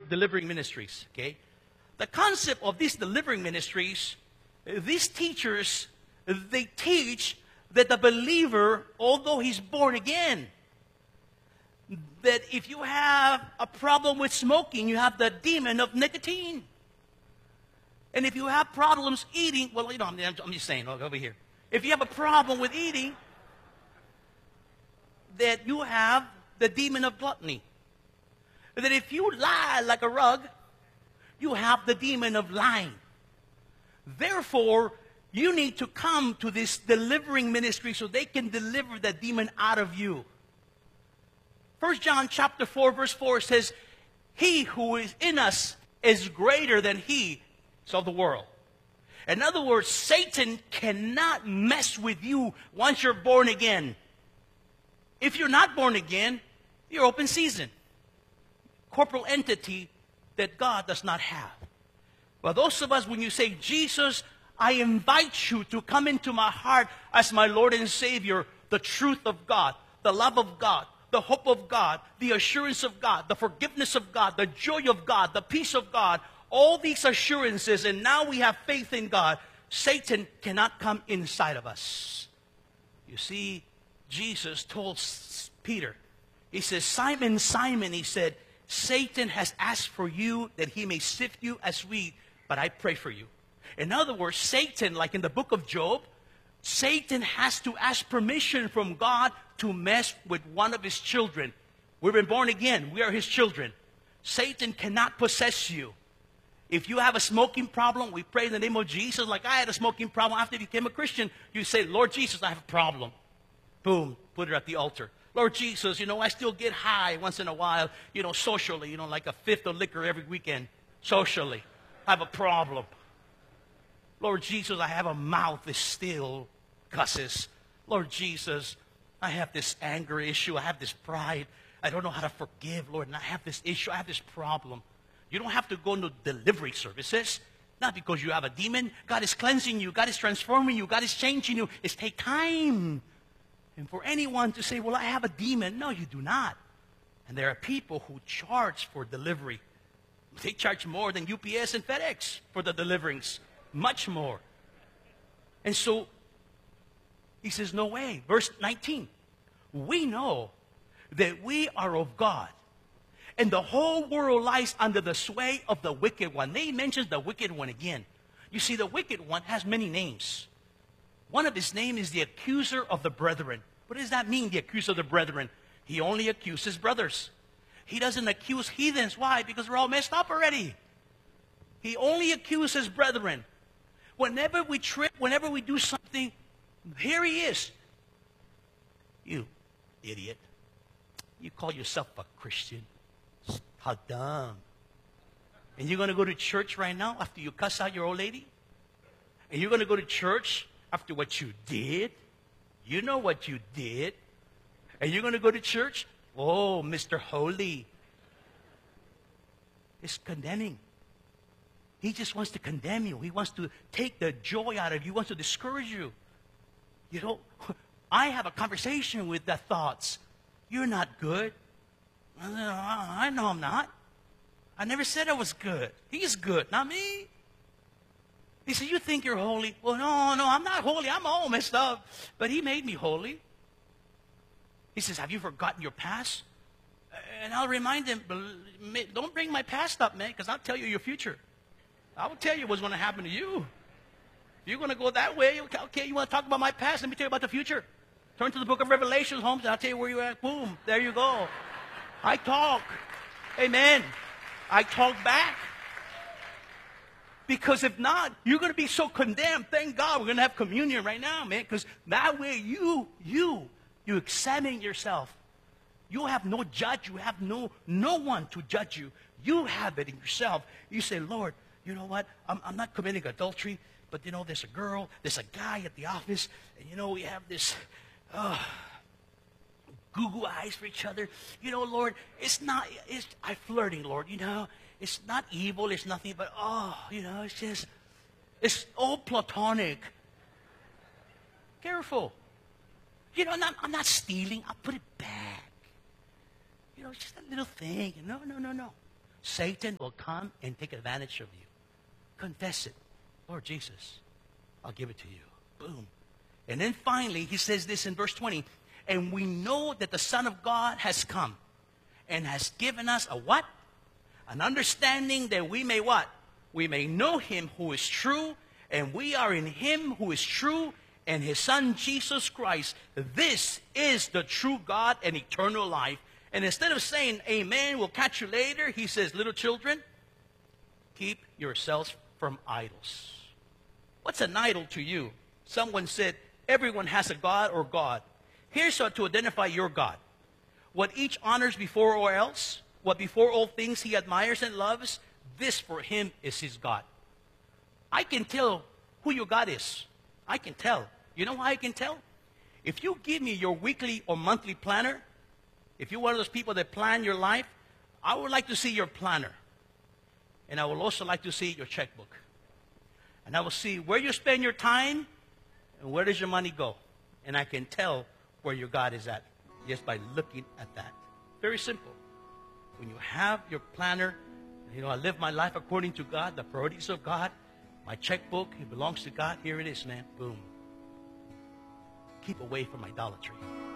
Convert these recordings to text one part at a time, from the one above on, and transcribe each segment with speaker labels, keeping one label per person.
Speaker 1: delivering ministries, okay? The concept of these delivering ministries, these teachers, they teach that the believer, although he's born again, that if you have a problem with smoking, you have the demon of nicotine. And if you have problems eating, well, you know, I'm just saying, look over here. If you have a problem with eating, that you have the demon of gluttony. That if you lie like a rug, you have the demon of lying. Therefore, you need to come to this delivering ministry so they can deliver that demon out of you. 1 John chapter 4, verse 4 says, he who is in us is greater than he of the world. In other words, Satan cannot mess with you once you're born again. If you're not born again, you're open season. Corporal entity that God does not have. But those of us, when you say, Jesus, I invite you to come into my heart as my Lord and Savior, the truth of God, the love of God, the hope of God, the assurance of God, the forgiveness of God, the joy of God, the peace of God, all these assurances, and now we have faith in God, Satan cannot come inside of us. You see, Jesus told Peter, he says, Simon, Simon, he said, Satan has asked for you that he may sift you as wheat, but I pray for you. In other words, Satan, like in the book of Job, Satan has to ask permission from God to mess with one of his children. We've been born again. We are his children. Satan cannot possess you. If you have a smoking problem, we pray in the name of Jesus. Like I had a smoking problem after I became a Christian. You say, Lord Jesus, I have a problem. Boom, put it at the altar. Lord Jesus, you know, I still get high once in a while, you know, socially, you know, like a fifth of liquor every weekend, socially. I have a problem. Lord Jesus, I have a mouth that still cusses. Lord Jesus, I have this anger issue. I have this pride. I don't know how to forgive, Lord, and I have this issue. I have this problem. You don't have to go into delivery services, not because you have a demon. God is cleansing you. God is transforming you. God is changing you. It's take time. And for anyone to say, well, I have a demon. No, you do not. And there are people who charge for delivery. They charge more than UPS and FedEx for the deliverings. Much more. And so, he says, no way. Verse 19. We know that we are of God. And the whole world lies under the sway of the wicked one. They mentions the wicked one again. You see, the wicked one has many names. One of his names is the accuser of the brethren. What does that mean, the accuser of the brethren? He only accuses brothers. He doesn't accuse heathens. Why? Because we're all messed up already. He only accuses brethren. Whenever we trip, whenever we do something, here he is. You idiot. You call yourself a Christian. How dumb. And you're going to go to church right now after you cuss out your old lady? And you're going to go to church after what you did? You know what you did. And you're going to go to church? Oh, Mr. Holy. It's condemning. He just wants to condemn you. He wants to take the joy out of you. He wants to discourage you. You know, I have a conversation with the thoughts. You're not good. I know I'm not. I never said I was good. He's good, not me. He said, you think you're holy? Well, no, I'm not holy. I'm all messed up. But he made me holy. He says, have you forgotten your past? And I'll remind him, don't bring my past up, man, because I'll tell you your future. I will tell you what's going to happen to you. If you're going to go that way, okay, you want to talk about my past? Let me tell you about the future. Turn to the book of Revelation, Holmes, and I'll tell you where you're at. Boom, there you go. I talk. Amen. I talk back. Because if not, you're going to be so condemned. Thank God we're going to have communion right now, man. Because that way you examine yourself. You have no judge. You have no one to judge you. You have it in yourself. You say, Lord, you know what? I'm not committing adultery, but, you know, there's a girl, there's a guy at the office, and, you know, we have this goo-goo eyes for each other. You know, Lord, I'm flirting, Lord, you know. It's not evil, it's nothing, but, you know, it's all platonic. Careful. You know, I'm not stealing. I'll put it back. You know, it's just a little thing. No. Satan will come and take advantage of you. Confess it. Lord Jesus, I'll give it to you. Boom. And then finally, he says this in verse 20. And we know that the Son of God has come and has given us a what? An understanding that we may what? We may know him who is true, and we are in him who is true, and his Son Jesus Christ. This is the true God and eternal life. And instead of saying, amen, we'll catch you later, he says, little children, keep yourselves from idols. What's an idol to you? Someone said, everyone has a God or God. Here's how to identify your God. What each honors before all else, what before all things he admires and loves, this for him is his God. I can tell who your God is. I can tell. You know why I can tell? If you give me your weekly or monthly planner, if you're one of those people that plan your life, I would like to see your planner. And I would also like to see your checkbook. And I will see where you spend your time and where does your money go. And I can tell where your God is at just by looking at that. Very simple. When you have your planner, I live my life according to God, the priorities of God. My checkbook, it belongs to God. Here it is, man. Boom. Keep away from idolatry.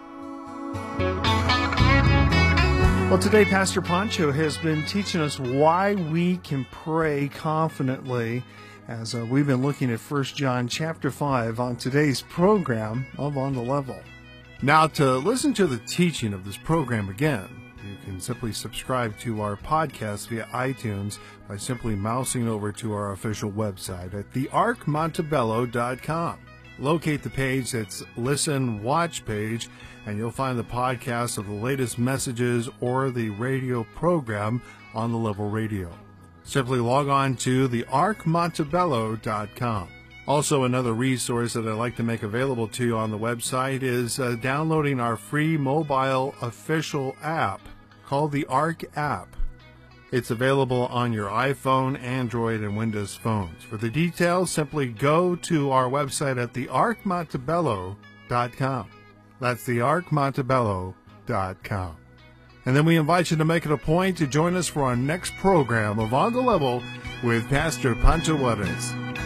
Speaker 2: Well, today Pastor Pancho has been teaching us why we can pray confidently as we've been looking at 1 John chapter 5 on today's program of On the Level. Now, to listen to the teaching of this program again, you can simply subscribe to our podcast via iTunes by simply mousing over to our official website at thearkmontebello.com. Locate the page that's Listen Watch page, and you'll find the podcast of the latest messages or the radio program on the Level Radio. Simply log on to thearkmontebello.com. Also, another resource that I'd like to make available to you on the website is downloading our free mobile official app called the Ark app. It's available on your iPhone, Android, and Windows phones. For the details, simply go to our website at thearkmontebello.com. That's thearkmontebello.com. And then we invite you to make it a point to join us for our next program of On the Level with Pastor Pancho Juarez.